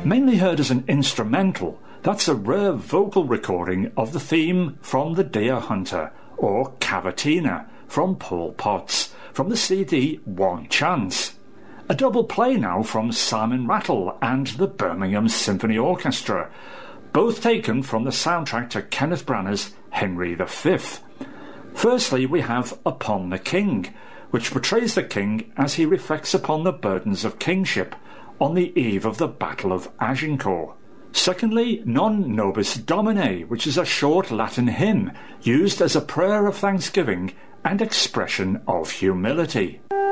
Mainly heard as an instrumental, that's a rare vocal recording of the theme from The Deer Hunter, or Cavatina, from Paul Potts, from the CD One Chance. A double play now from Simon Rattle and the Birmingham Symphony Orchestra, both taken from the soundtrack to Kenneth Branagh's Henry V. Firstly, we have Upon the King, which portrays the king as he reflects upon the burdens of kingship on the eve of the Battle of Agincourt. Secondly, Non Nobis Domine, which is a short Latin hymn used as a prayer of thanksgiving and expression of humility.